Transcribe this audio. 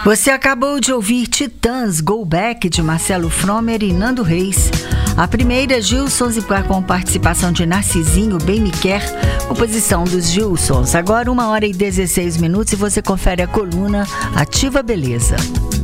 Você acabou de ouvir Titãs Go Back, de Marcelo Fromer e Nando Reis. A primeira, Gilsons, com participação de Narcisinho, Bem Me Quer, composição dos Gilsons. Agora 1h16 e você confere a coluna Ativa Beleza.